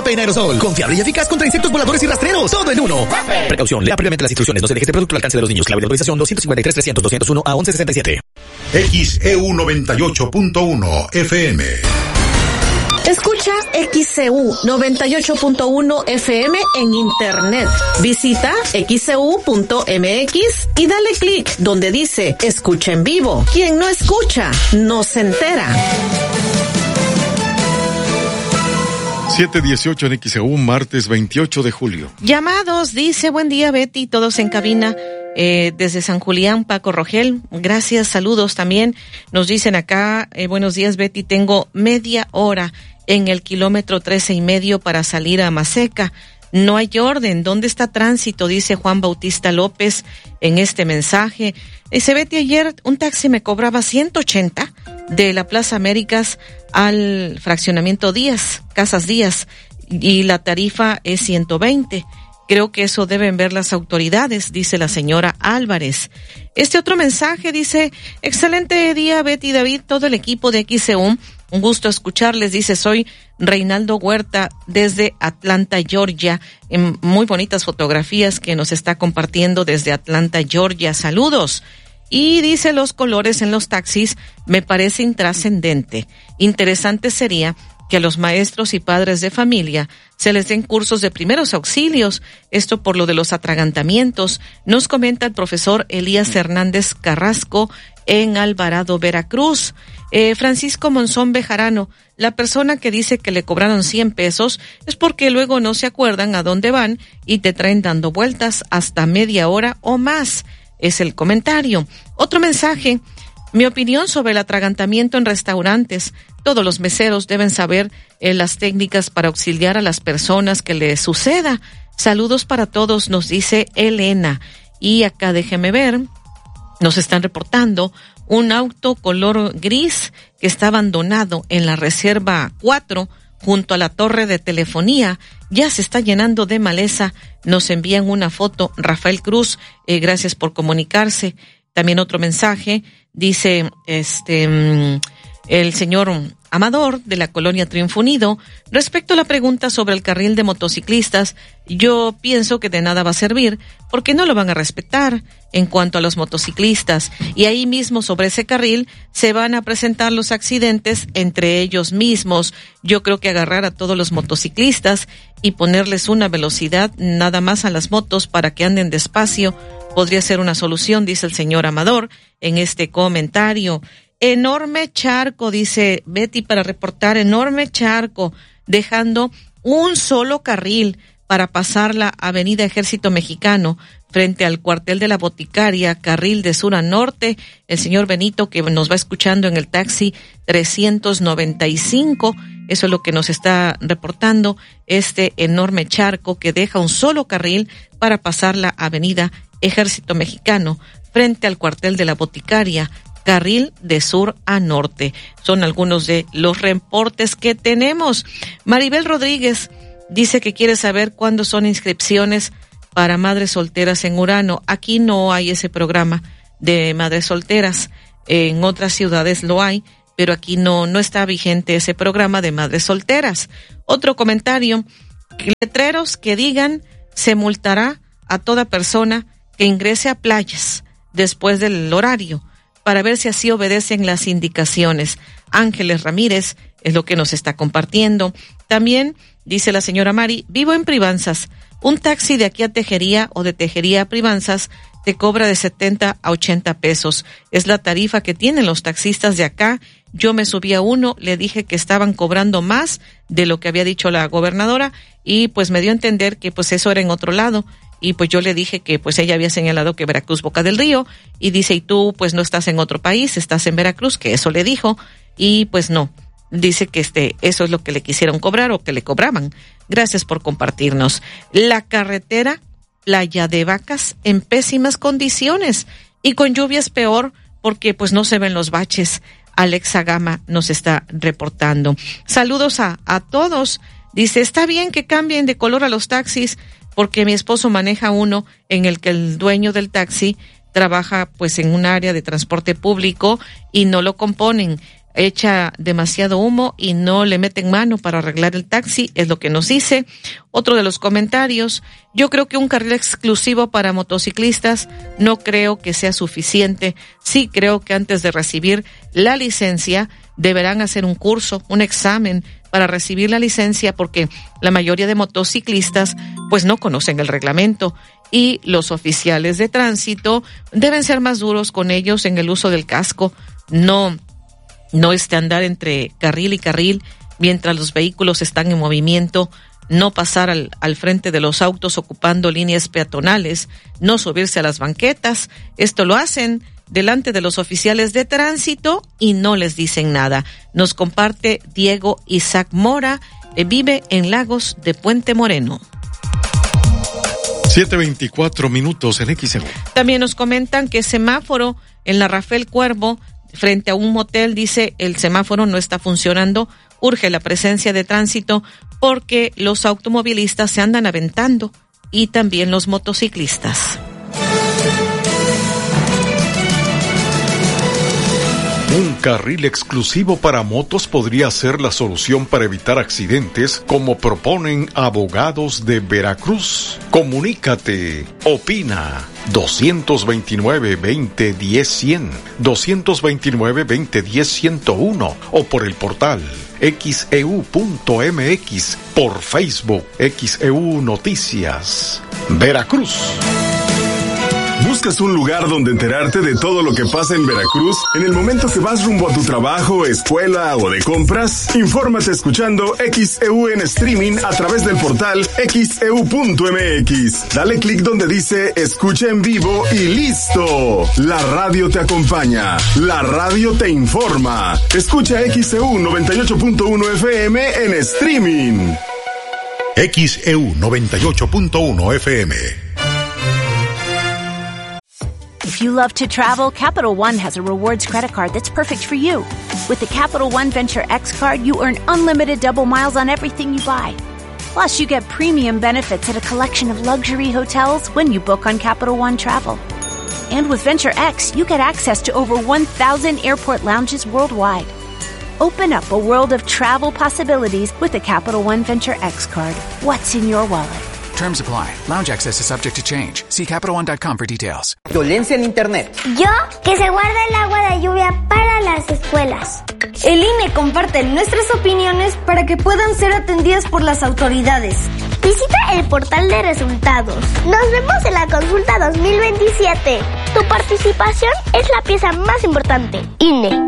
en aerosol. Confiable y eficaz contra insectos voladores y rastreros. Todo en uno. Precaución, lea previamente las instrucciones. No se deje este producto al alcance de los niños. Clave de autorización 253-300-201 a 1167. XEU 98.1 FM. Escucha XEU 98.1 FM en internet. Visita xeu.mx y dale clic donde dice escucha en vivo. Quien no escucha, no se entera. 7:18 en XEU, martes 28 de julio. Llamados, dice, buen día Betty, todos en cabina. Desde San Julián, Paco Rogel, gracias, saludos también. Nos dicen acá, buenos días Betty, tengo media hora en el kilómetro 13.5 para salir a Maseca. No hay orden. ¿Dónde está tránsito? Dice Juan Bautista López en este mensaje. Dice Betty, ayer un taxi me cobraba 180 de la Plaza Américas al fraccionamiento Díaz, Casas Díaz, y la tarifa es 120. Creo que eso deben ver las autoridades, dice la señora Álvarez. Este otro mensaje dice, excelente día Betty y David, todo el equipo de XEU. Un gusto escucharles, dice, soy Reinaldo Huerta desde Atlanta, Georgia, en muy bonitas fotografías que nos está compartiendo desde Atlanta, Georgia. Saludos. Y dice, los colores en los taxis me parece intrascendente. Interesante sería que a los maestros y padres de familia se les den cursos de primeros auxilios, esto por lo de los atragantamientos, nos comenta el profesor Elías Hernández Carrasco en Alvarado, Veracruz. Francisco Monzón Bejarano, la persona que dice que le cobraron 100 pesos es porque luego no se acuerdan a dónde van y te traen dando vueltas hasta media hora o más, es el comentario. Otro mensaje, mi opinión sobre el atragantamiento en restaurantes. Todos los meseros deben saber las técnicas para auxiliar a las personas que les suceda. Saludos para todos, nos dice Elena. Y acá déjeme ver, nos están reportando un auto color gris que está abandonado en la Reserva 4 junto a la torre de telefonía. Ya se está llenando de maleza. Nos envían una foto. Rafael Cruz, gracias por comunicarse. También otro mensaje, dice el señor Amador de la colonia Triunfo Unido, respecto a la pregunta sobre el carril de motociclistas, yo pienso que de nada va a servir porque no lo van a respetar en cuanto a los motociclistas y ahí mismo sobre ese carril se van a presentar los accidentes entre ellos mismos. Yo creo que agarrar a todos los motociclistas y ponerles una velocidad nada más a las motos para que anden despacio podría ser una solución, dice el señor Amador en este comentario. Enorme charco, dice Betty, para reportar, enorme charco, dejando un solo carril para pasar la avenida Ejército Mexicano frente al cuartel de la Boticaria, carril de sur a norte. El señor Benito, que nos va escuchando en el taxi 395, eso es lo que nos está reportando, este enorme charco que deja un solo carril para pasar la avenida Ejército Mexicano frente al cuartel de la Boticaria, carril de sur a norte. Son algunos de los reportes que tenemos. Maribel Rodríguez dice que quiere saber cuándo son inscripciones para madres solteras en Urano. Aquí no hay ese programa de madres solteras. En otras ciudades lo hay, pero aquí no está vigente ese programa de madres solteras. Otro comentario, letreros que digan se multará a toda persona que ingrese a playas después del horario, para ver si así obedecen las indicaciones. Ángeles Ramírez es lo que nos está compartiendo. También dice la señora Mari, vivo en Privanzas. Un taxi de aquí a Tejería o de Tejería a Privanzas te cobra de 70 a 80 pesos. Es la tarifa que tienen los taxistas de acá. Yo me subí a uno, le dije que estaban cobrando más de lo que había dicho la gobernadora y pues me dio a entender que pues eso era en otro lado. Y pues yo le dije que pues ella había señalado que Veracruz, Boca del Río, y dice, y tú pues no estás en otro país, estás en Veracruz, que eso le dijo, y pues no, dice que eso es lo que le quisieron cobrar o que le cobraban. Gracias por compartirnos. La carretera Playa de Vacas en pésimas condiciones y con lluvias peor porque pues no se ven los baches. Alexa Gama nos está reportando. Saludos a todos. Dice, está bien que cambien de color a los taxis, porque mi esposo maneja uno en el que el dueño del taxi trabaja pues en un área de transporte público y no lo componen. echa demasiado humo y no le meten mano para arreglar el taxi, es lo que nos dice. Otro de los comentarios: yo creo que un carril exclusivo para motociclistas no creo que sea suficiente. Sí creo que antes de recibir la licencia deberán hacer un curso, un examen para recibir la licencia, porque la mayoría de motociclistas pues no conocen el reglamento, y los oficiales de tránsito deben ser más duros con ellos en el uso del casco. No andar entre carril y carril mientras los vehículos están en movimiento, no pasar al frente de los autos ocupando líneas peatonales, no subirse a las banquetas. Esto lo hacen delante de los oficiales de tránsito y no les dicen nada. Nos comparte Diego Isaac Mora, vive en Lagos de Puente Moreno. 7:24 en XEU. También nos comentan que semáforo en la Rafael Cuervo, frente a un motel, dice, el semáforo no está funcionando, urge la presencia de tránsito porque los automovilistas se andan aventando y también los motociclistas. Un carril exclusivo para motos podría ser la solución para evitar accidentes, como proponen abogados de Veracruz. Comunícate, opina. 229-2010-100, 229-2010-101 o por el portal xeu.mx, por Facebook XEU Noticias. Veracruz. ¿Buscas un lugar donde enterarte de todo lo que pasa en Veracruz en el momento que vas rumbo a tu trabajo, escuela o de compras? Infórmate escuchando XEU en streaming a través del portal xeu.mx. Dale clic donde dice Escucha en vivo y ¡listo! La radio te acompaña. La radio te informa. Escucha XEU 98.1 FM en streaming. XEU 98.1 FM. If you love to travel, Capital One has a rewards credit card that's perfect for you. With the Capital One Venture X card, you earn unlimited double miles on everything you buy. Plus, you get premium benefits at a collection of luxury hotels when you book on Capital One Travel. And with Venture X, you get access to over 1,000 airport lounges worldwide. Open up a world of travel possibilities with the Capital One Venture X card. What's in your wallet? Terms apply. Lounge access is subject to change. See CapitalOne.com for details. Violencia en Internet. Yo, que se guarda el agua de lluvia para las escuelas. El INE comparte nuestras opiniones para que puedan ser atendidas por las autoridades. Visita el portal de resultados. Nos vemos en la consulta 2027. Tu participación es la pieza más importante. INE.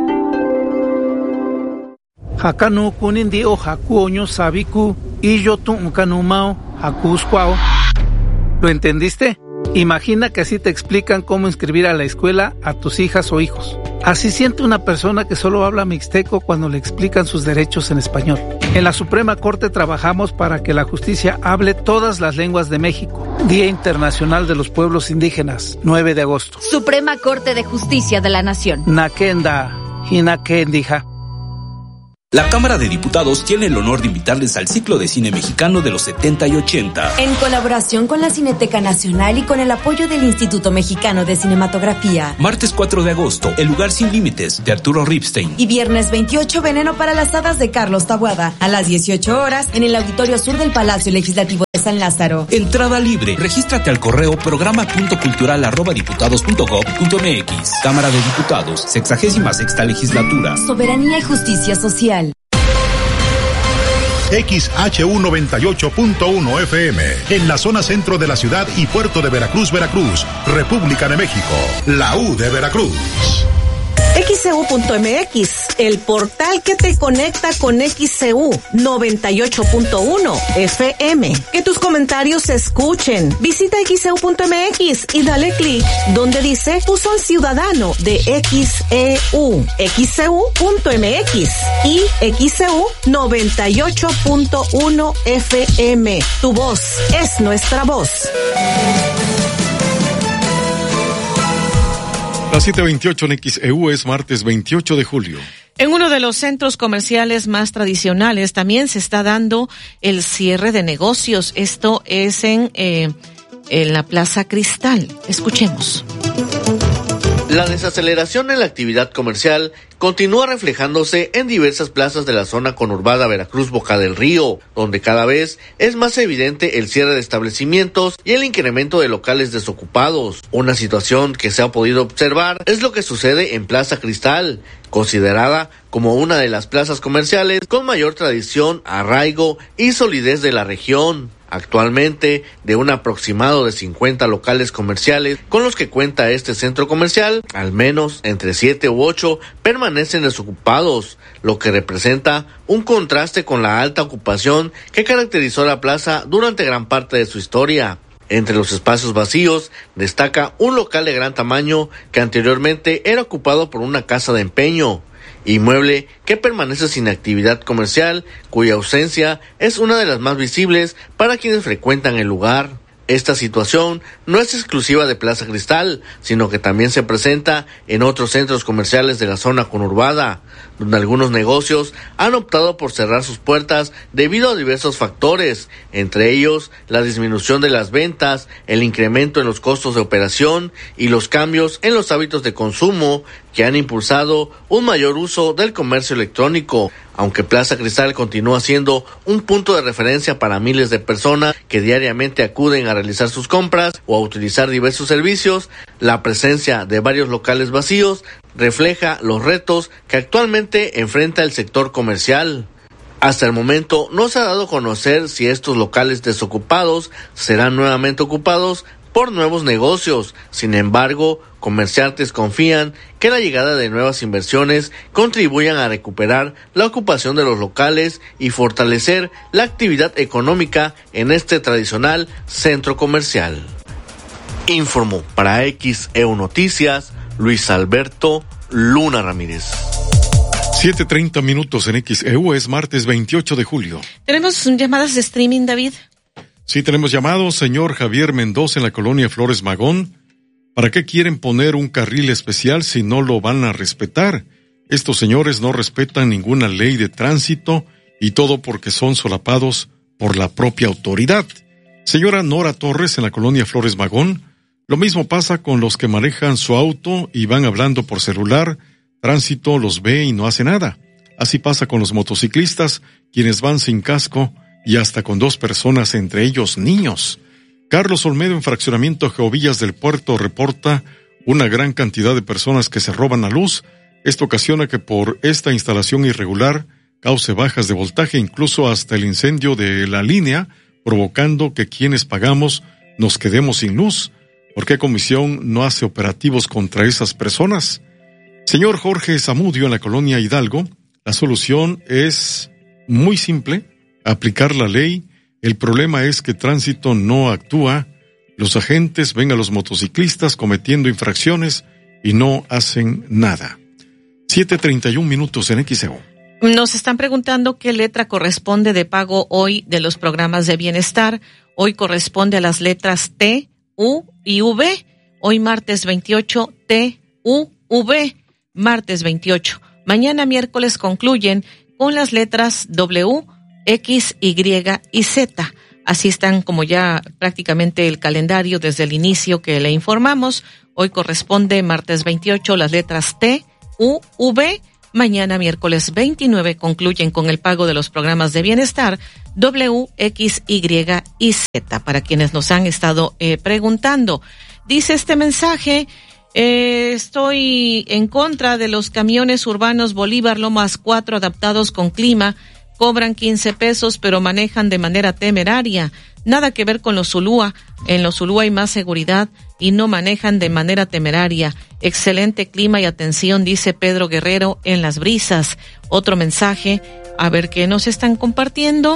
Hakanu kunindi o hakuoño sabiku y yo tu kanumao hakusquao. ¿Lo entendiste? Imagina que así te explican cómo inscribir a la escuela a tus hijas o hijos. Así siente una persona que solo habla mixteco cuando le explican sus derechos en español. En la Suprema Corte trabajamos para que la justicia hable todas las lenguas de México. Día Internacional de los Pueblos Indígenas, 9 de agosto. Suprema Corte de Justicia de la Nación. Nakenda, Hinakendija. La Cámara de Diputados tiene el honor de invitarles al ciclo de cine mexicano de los 70 y 80. En colaboración con la Cineteca Nacional y con el apoyo del Instituto Mexicano de Cinematografía. Martes 4 de agosto, El lugar sin límites, de Arturo Ripstein. Y viernes 28, Veneno para las hadas, de Carlos Taboada. A las 18 horas, en el Auditorio Sur del Palacio Legislativo de San Lázaro. Entrada libre. Regístrate al correo programa.cultural@diputados.gov.mx. Cámara de Diputados, 66ª Legislatura. Soberanía y justicia social. XHU 98.1 FM, en la zona centro de la ciudad y puerto de Veracruz, Veracruz, República de México, la U de Veracruz. XEU.mx, el portal que te conecta con XEU 98.1 FM. Que tus comentarios se escuchen. Visita XEU.mx y dale clic donde dice Buzón Ciudadano de XEU. XEU.mx y XEU 98.1 FM. Tu voz es nuestra voz. Las 7:28 en XEU, es martes 28 de julio. En uno de los centros comerciales más tradicionales también se está dando el cierre de negocios. Esto es en la Plaza Cristal. Escuchemos. La desaceleración en la actividad comercial continúa reflejándose en diversas plazas de la zona conurbada Veracruz-Boca del Río, donde cada vez es más evidente el cierre de establecimientos y el incremento de locales desocupados. Una situación que se ha podido observar es lo que sucede en Plaza Cristal, considerada como una de las plazas comerciales con mayor tradición, arraigo y solidez de la región. Actualmente, de un aproximado de 50 locales comerciales con los que cuenta este centro comercial, al menos entre 7 u 8 permanecen desocupados, lo que representa un contraste con la alta ocupación que caracterizó la plaza durante gran parte de su historia. Entre los espacios vacíos destaca un local de gran tamaño que anteriormente era ocupado por una casa de empeño, inmueble que permanece sin actividad comercial, cuya ausencia es una de las más visibles para quienes frecuentan el lugar. Esta situación no es exclusiva de Plaza Cristal, sino que también se presenta en otros centros comerciales de la zona conurbada, donde algunos negocios han optado por cerrar sus puertas debido a diversos factores, entre ellos la disminución de las ventas, el incremento en los costos de operación y los cambios en los hábitos de consumo que han impulsado un mayor uso del comercio electrónico. Aunque Plaza Cristal continúa siendo un punto de referencia para miles de personas que diariamente acuden a realizar sus compras o a utilizar diversos servicios, la presencia de varios locales vacíos refleja los retos que actualmente enfrenta el sector comercial. Hasta el momento no se ha dado a conocer si estos locales desocupados serán nuevamente ocupados por nuevos negocios. Sin embargo, comerciantes confían que la llegada de nuevas inversiones contribuyan a recuperar la ocupación de los locales y fortalecer la actividad económica en este tradicional centro comercial. Informó para XEU Noticias Luis Alberto Luna Ramírez. 7:30 minutos en XEU, es martes 28 de julio. ¿Tenemos llamadas de streaming, David? Sí, tenemos llamados. Señor Javier Mendoza en la colonia Flores Magón. ¿Para qué quieren poner un carril especial si no lo van a respetar? Estos señores no respetan ninguna ley de tránsito y todo porque son solapados por la propia autoridad. Señora Nora Torres en la colonia Flores Magón. Lo mismo pasa con los que manejan su auto y van hablando por celular. Tránsito los ve y no hace nada. Así pasa con los motociclistas, quienes van sin casco y hasta con 2 personas, entre ellos niños. Carlos Olmedo en Fraccionamiento Geovillas del Puerto reporta una gran cantidad de personas que se roban la luz. Esto ocasiona que por esta instalación irregular cause bajas de voltaje, incluso hasta el incendio de la línea, provocando que quienes pagamos nos quedemos sin luz. ¿Por qué comisión no hace operativos contra esas personas? Señor Jorge Zamudio en la colonia Hidalgo, la solución es muy simple: aplicar la ley. El problema es que Tránsito no actúa. Los agentes ven a los motociclistas cometiendo infracciones y no hacen nada. 7:31 minutos en XEU. Nos están preguntando qué letra corresponde de pago hoy de los programas de bienestar. Hoy corresponde a las letras T, U y V. Hoy martes 28, T, U, V. Martes 28. Mañana miércoles concluyen con las letras W, X, Y y Z. Así están como ya prácticamente el calendario desde el inicio que le informamos. Hoy corresponde martes 28 las letras T, U, V. Mañana miércoles 29 concluyen con el pago de los programas de bienestar W, X, Y y Z. Para quienes nos han estado preguntando. Dice este mensaje: estoy en contra de los camiones urbanos Bolívar Lomas 4 adaptados con clima. Cobran 15 pesos, pero manejan de manera temeraria. Nada que ver con los Zulúa. En los Zulúa hay más seguridad y no manejan de manera temeraria. Excelente clima y atención, dice Pedro Guerrero en Las Brisas. Otro mensaje, a ver qué nos están compartiendo.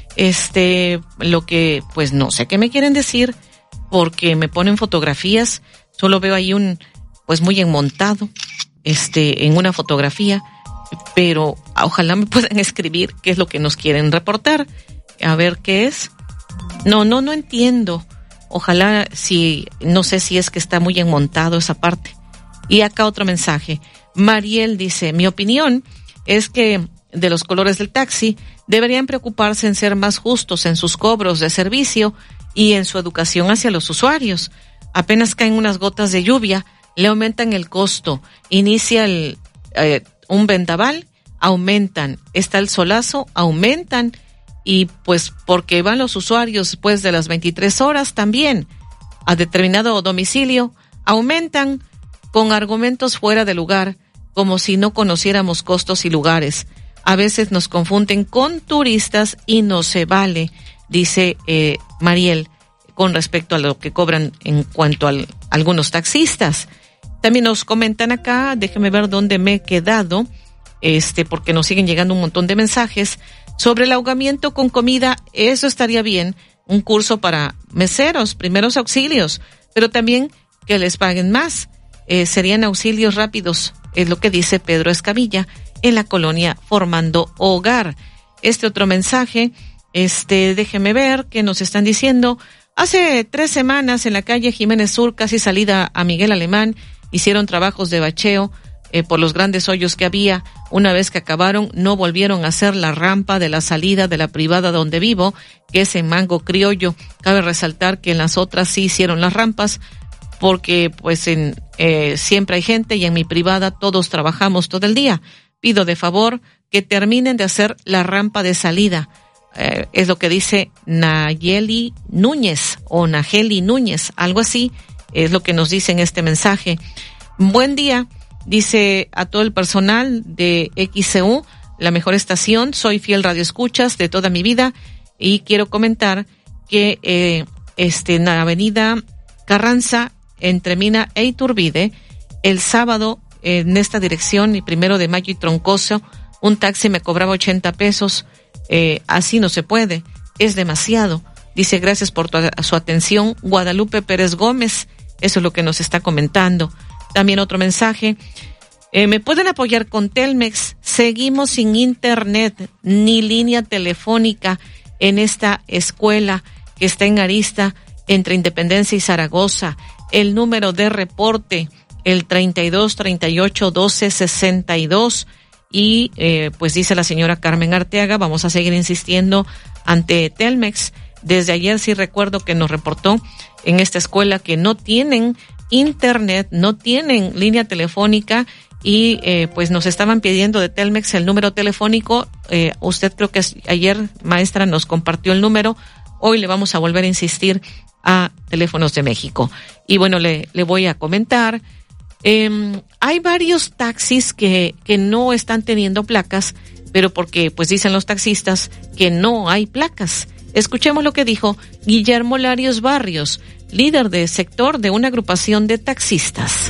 Lo que, pues no sé qué me quieren decir, porque me ponen fotografías. Solo veo ahí pues muy enmontado, en una fotografía. Pero ojalá me puedan escribir qué es lo que nos quieren reportar. A ver qué es. No entiendo. Ojalá no sé si es que está muy enmontado esa parte. Y acá otro mensaje. Mariel dice: mi opinión es que de los colores del taxi deberían preocuparse en ser más justos en sus cobros de servicio y en su educación hacia los usuarios. Apenas caen unas gotas de lluvia, le aumentan el costo. Inicia un vendaval, aumentan. Está el solazo, aumentan. Y pues porque van los usuarios después de las 23 horas también a determinado domicilio, aumentan con argumentos fuera de lugar, como si no conociéramos costos y lugares. A veces nos confunden con turistas y no se vale, dice Mariel, con respecto a lo que cobran en cuanto a algunos taxistas. También nos comentan acá, déjeme ver dónde me he quedado, porque nos siguen llegando un montón de mensajes sobre el ahogamiento con comida. Eso estaría bien, un curso para meseros, primeros auxilios, pero también que les paguen más. Serían auxilios rápidos, es lo que dice Pedro Escamilla en la colonia Formando Hogar. Otro mensaje, déjeme ver qué nos están diciendo. Hace 3 semanas en la calle Jiménez Sur, casi salida a Miguel Alemán, hicieron trabajos de bacheo por los grandes hoyos que había. Una vez que acabaron, no volvieron a hacer la rampa de la salida de la privada donde vivo, que es en Mango Criollo. Cabe resaltar que en las otras sí hicieron las rampas, porque pues siempre hay gente y en mi privada todos trabajamos todo el día. Pido de favor que terminen de hacer la rampa de salida. Es lo que dice Nayeli Núñez o Nageli Núñez, algo así es lo que nos dice en este mensaje. Buen día, dice a todo el personal de XCU, la mejor estación. Soy fiel radioescuchas de toda mi vida y quiero comentar que en la avenida Carranza, entre Mina e Iturbide, el sábado en esta dirección y 1 de Mayo y Troncoso, un taxi me cobraba 80 pesos. Así no se puede, es demasiado. Dice, gracias por su atención, Guadalupe Pérez Gómez. Eso es lo que nos está comentando. También otro mensaje. ¿Me pueden apoyar con Telmex? Seguimos sin internet ni línea telefónica en esta escuela que está en Arista, entre Independencia y Zaragoza. El número de reporte, el 32381262. Y pues dice la señora Carmen Arteaga, vamos a seguir insistiendo ante Telmex. Desde ayer sí recuerdo que nos reportó en esta escuela que no tienen internet, no tienen línea telefónica y pues nos estaban pidiendo de Telmex el número telefónico. Usted creo que ayer, maestra, nos compartió el número. Hoy le vamos a volver a insistir a Teléfonos de México. Y bueno, le voy a comentar. Hay varios taxis que no están teniendo placas, pero porque pues dicen los taxistas que no hay placas. Escuchemos lo que dijo Guillermo Larios Barrios, líder de sector de una agrupación de taxistas.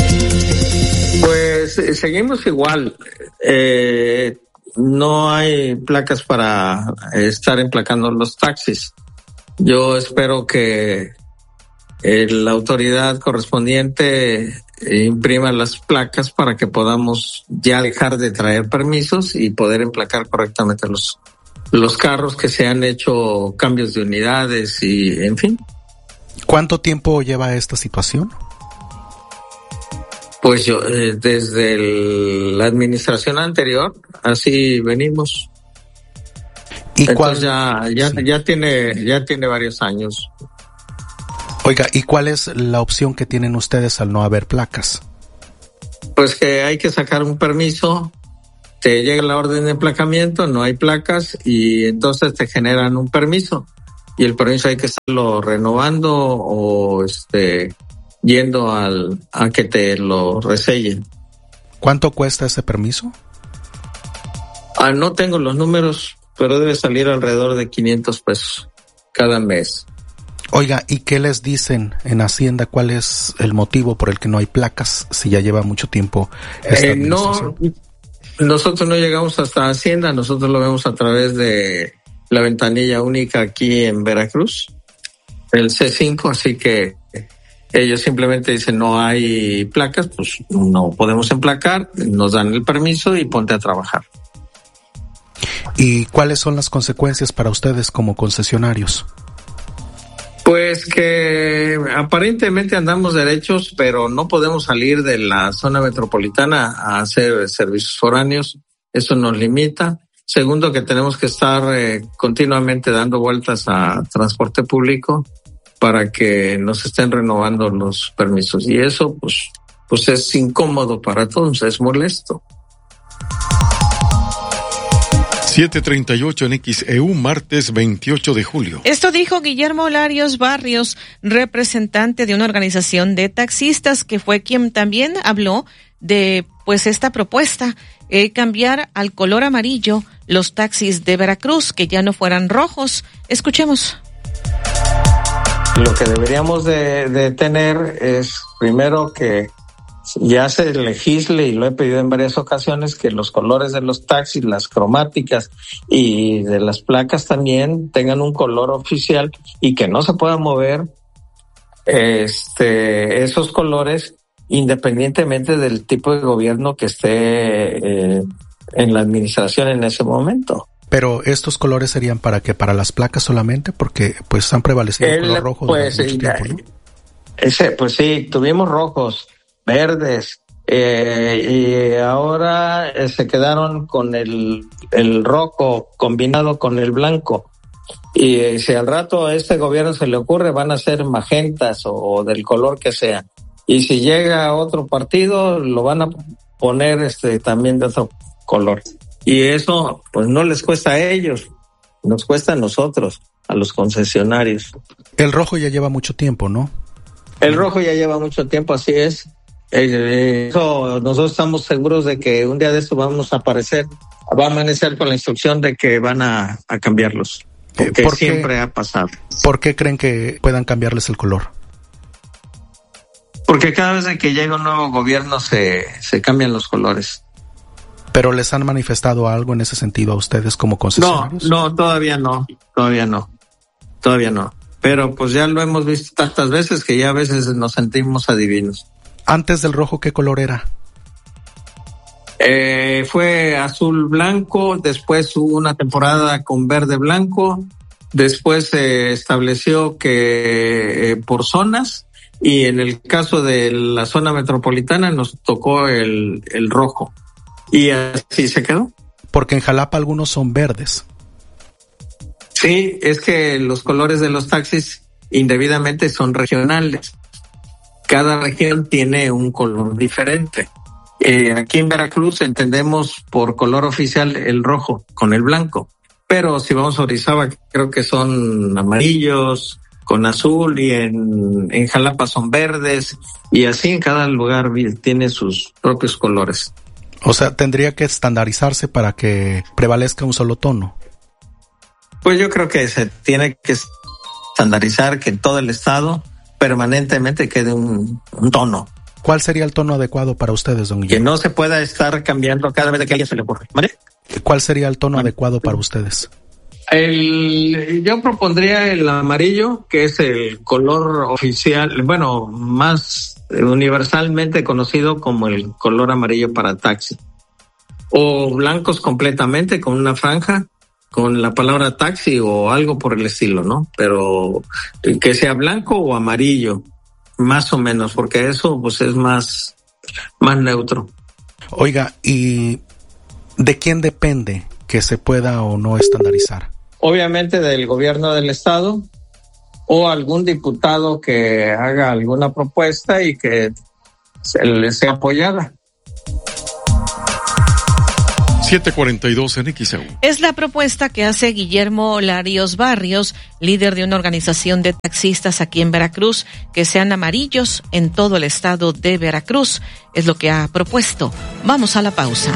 Pues seguimos igual. No hay placas para estar emplacando los taxis. Yo espero que la autoridad correspondiente imprima las placas para que podamos ya dejar de traer permisos y poder emplacar correctamente los carros, que se han hecho cambios de unidades y en fin. ¿Cuánto tiempo lleva esta situación? Pues yo desde la administración anterior así venimos. ¿Y cuál? Ya tiene varios años. Oiga, ¿y cuál es la opción que tienen ustedes al no haber placas? Pues que hay que sacar un permiso, te llega la orden de emplacamiento, no hay placas y entonces te generan un permiso. Y el permiso hay que estarlo renovando o yendo a que te lo resellen. ¿Cuánto cuesta ese permiso? No tengo los números, pero debe salir alrededor de 500 pesos cada mes. Oiga, ¿y qué les dicen en Hacienda? ¿Cuál es el motivo por el que no hay placas si ya lleva mucho tiempo esta administración? No, nosotros no llegamos hasta Hacienda, nosotros lo vemos a través de la ventanilla única aquí en Veracruz, el C5, así que ellos simplemente dicen no hay placas, pues no podemos emplacar, nos dan el permiso y ponte a trabajar. ¿Y cuáles son las consecuencias para ustedes como concesionarios? Pues que aparentemente andamos derechos, pero no podemos salir de la zona metropolitana a hacer servicios foráneos. Eso nos limita. Segundo, que tenemos que estar continuamente dando vueltas a transporte público para que nos estén renovando los permisos. Y eso, pues es incómodo para todos, es molesto. 7:38 en XEU, martes 28 de julio. Esto dijo Guillermo Larios Barrios, representante de una organización de taxistas, que fue quien también habló de esta propuesta, cambiar al color amarillo los taxis de Veracruz, que ya no fueran rojos. Escuchemos. Lo que deberíamos de tener es, primero, que ya se legisle, y lo he pedido en varias ocasiones, que los colores de los taxis, las cromáticas y de las placas también tengan un color oficial y que no se puedan mover esos colores independientemente del tipo de gobierno que esté en la administración en ese momento. Pero estos colores serían para las placas solamente, porque pues han prevalecido el color rojo durante mucho tiempo, ¿no? Pues sí, tuvimos rojos, verdes, y ahora se quedaron con el rojo combinado con el blanco. Y si al rato a este gobierno se le ocurre, van a ser magentas o del color que sea. Y si llega otro partido, lo van a poner también de otro color. Y eso pues no les cuesta a ellos, nos cuesta a nosotros, a los concesionarios. El rojo ya lleva mucho tiempo, ¿no? El rojo ya lleva mucho tiempo, así es. Eso, nosotros estamos seguros de que un día de esto vamos a aparecer, va a amanecer con la instrucción de que van a cambiarlos, porque siempre ha pasado. ¿Por qué creen que puedan cambiarles el color? Porque cada vez que llega un nuevo gobierno se cambian los colores. ¿Pero les han manifestado algo en ese sentido a ustedes como concesionarios? No, todavía no. Pero pues ya lo hemos visto tantas veces que ya a veces nos sentimos adivinos. Antes del rojo, ¿qué color era? Fue azul blanco, después hubo una temporada con verde blanco, después se estableció que por zonas, y en el caso de la zona metropolitana nos tocó el rojo. Y así se quedó. Porque en Jalapa algunos son verdes. Sí, es que los colores de los taxis indebidamente son regionales. Cada región tiene un color diferente. Aquí en Veracruz entendemos por color oficial el rojo con el blanco. Pero si vamos a Orizaba, creo que son amarillos con azul, y en Jalapa son verdes, y así en cada lugar tiene sus propios colores. O sea, tendría que estandarizarse para que prevalezca un solo tono. Pues yo creo que se tiene que estandarizar, que en todo el estado permanentemente quede un tono. ¿Cuál sería el tono adecuado para ustedes, don Guillermo? Que no se pueda estar cambiando cada vez que a alguien se le ocurre, ¿vale? ¿Cuál sería el tono adecuado para ustedes? Yo propondría el amarillo, que es el color oficial, bueno, más universalmente conocido como el color amarillo para taxi. O blancos completamente con una franja con la palabra taxi o algo por el estilo, ¿no? Pero que sea blanco o amarillo, más o menos, porque eso pues es más neutro. Oiga, ¿y de quién depende que se pueda o no estandarizar? Obviamente del gobierno del estado o algún diputado que haga alguna propuesta y que le sea apoyada. 7:42 en XEU. Es la propuesta que hace Guillermo Larios Barrios, líder de una organización de taxistas aquí en Veracruz, que sean amarillos en todo el estado de Veracruz. Es lo que ha propuesto. Vamos a la pausa.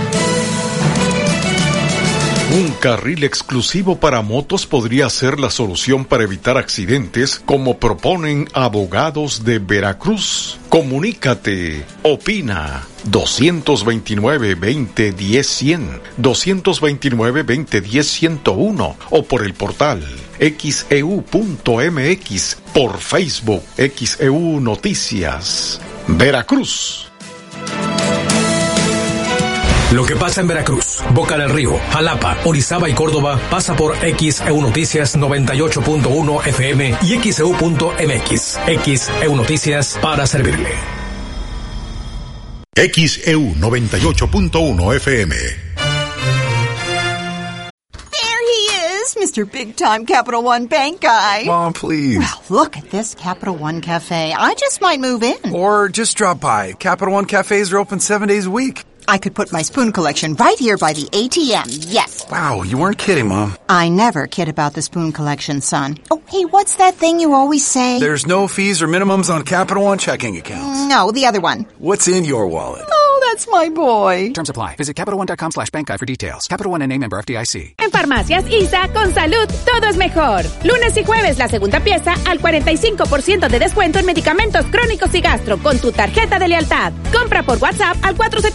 Un carril exclusivo para motos podría ser la solución para evitar accidentes, como proponen abogados de Veracruz. Comunícate, opina, 229-2010-100, 229-2010-101 o por el portal xeu.mx, por Facebook XEU Noticias. Veracruz. Lo que pasa en Veracruz, Boca del Río, Jalapa, Orizaba y Córdoba pasa por XEU Noticias 98.1 FM y XEU.mx. XEU Noticias para servirle. XEU 98.1 FM. Mr. Big Time Capital One Bank guy. Mom, please. Well, look at this Capital One Cafe. I just might move in. Or just drop by. Capital One Cafes are open 7 days a week. I could put my spoon collection right here by the ATM, yes. Wow, you weren't kidding, Mom. I never kid about the spoon collection, son. Oh, hey, what's that thing you always say? There's no fees or minimums on Capital One checking accounts. No, the other one. What's in your wallet? Oh, that's my boy. Terms apply. Visit CapitalOne.com/bank guide for details. Capital One N.A. member FDIC. En Farmacias ISA, con salud, todo es mejor. Lunes y jueves, la segunda pieza al 45% de descuento en medicamentos crónicos y gastro con tu tarjeta de lealtad. Compra por WhatsApp al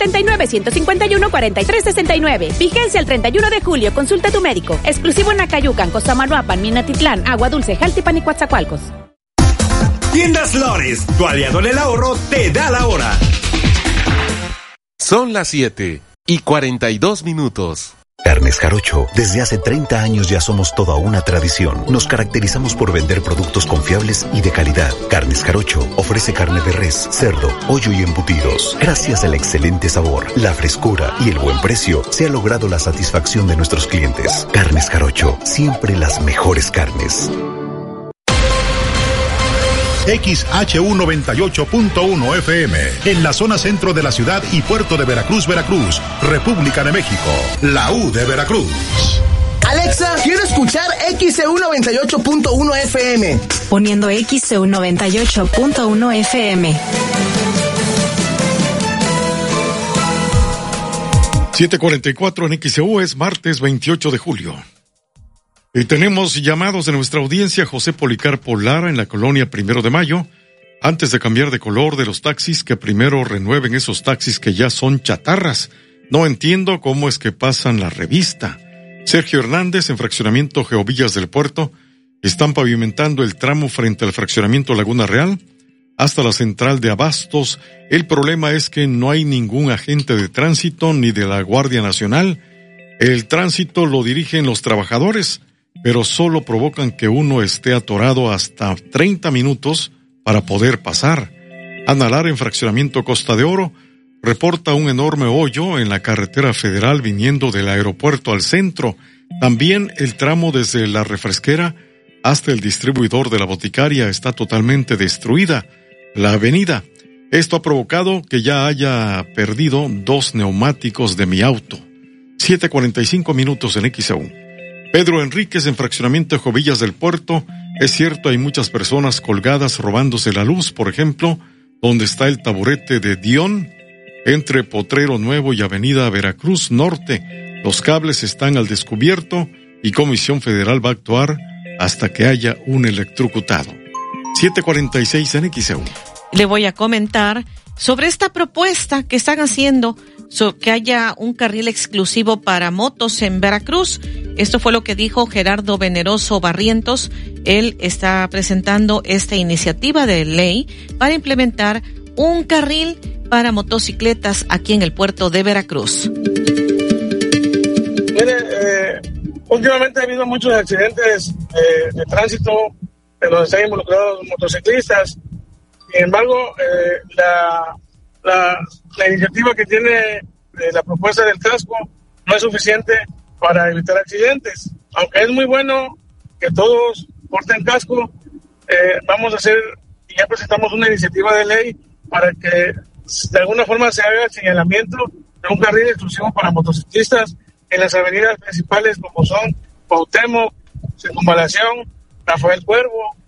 479-151-4369. Vigencia el 31 de julio. Consulta a tu médico. Exclusivo en Acayucan, Costamalhuapan, Minatitlán, Agua Dulce, Jaltipan y Coatzacoalcos. Tiendas Flores, tu aliado en el ahorro, te da la hora. Son las 7:42. Carnes Jarocho, desde hace 30 años ya somos toda una tradición. Nos caracterizamos por vender productos confiables y de calidad. Carnes Jarocho ofrece carne de res, cerdo, pollo y embutidos. Gracias al excelente sabor, la frescura y el buen precio, se ha logrado la satisfacción de nuestros clientes. Carnes Jarocho, siempre las mejores carnes. XHU 98.1 FM, en la zona centro de la ciudad y puerto de Veracruz, Veracruz, República de México, la U de Veracruz. Alexa, quiero escuchar XCU 98.1 FM. Poniendo XCU 98.1 FM. 7:44 en XCU, es martes 28 de julio. Y tenemos llamados de nuestra audiencia. José Policarpo Lara, en la colonia 1 de Mayo. Antes de cambiar de color de los taxis, que primero renueven esos taxis que ya son chatarras. No entiendo cómo es que pasan la revista. Sergio Hernández, en fraccionamiento Geovillas del Puerto, están pavimentando el tramo frente al fraccionamiento Laguna Real hasta la central de Abastos. El problema es que no hay ningún agente de tránsito ni de la Guardia Nacional. El tránsito lo dirigen los trabajadores, pero solo provocan que uno esté atorado hasta 30 minutos para poder pasar. Ana Lara, en fraccionamiento Costa de Oro, reporta un enorme hoyo en la carretera federal viniendo del aeropuerto al centro. También el tramo desde la refresquera hasta el distribuidor de la boticaria está totalmente destruida. La avenida. Esto ha provocado que ya haya perdido 2 neumáticos de mi auto. 7:45 en XAU. Pedro Enríquez, en fraccionamiento de Jovillas del Puerto. Es cierto, hay muchas personas colgadas robándose la luz, por ejemplo, donde está el taburete de Dion, entre Potrero Nuevo y Avenida Veracruz Norte. Los cables están al descubierto y Comisión Federal va a actuar hasta que haya un electrocutado. 7:46 en XEU. Le voy a comentar sobre esta propuesta que están haciendo, que haya un carril exclusivo para motos en Veracruz. Esto fue lo que dijo Gerardo Veneroso Barrientos. Él está presentando esta iniciativa de ley para implementar un carril para motocicletas aquí en el puerto de Veracruz. Mire, últimamente ha habido muchos accidentes de tránsito en donde están involucrados motociclistas. Sin embargo, la iniciativa que tiene la propuesta del casco no es suficiente para evitar accidentes. Aunque es muy bueno que todos porten casco, vamos a hacer, y ya presentamos una iniciativa de ley para que de alguna forma se haga el señalamiento de un carril exclusivo para motociclistas en las avenidas principales como son Cuauhtémoc, Circunvalación, Rafael Cuervo,